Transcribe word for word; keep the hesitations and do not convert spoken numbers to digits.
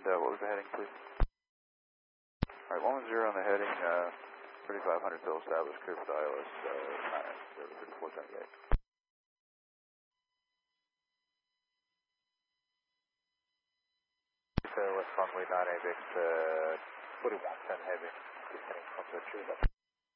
And uh, what was the heading, please? All right, one one zero on the heading, uh, thirty-five hundred still established, clear for the I L S, uh, nine, thirty-four seventy-eight. So West runway nine A V X, uh, forty-one ten heavy, descending from the tree.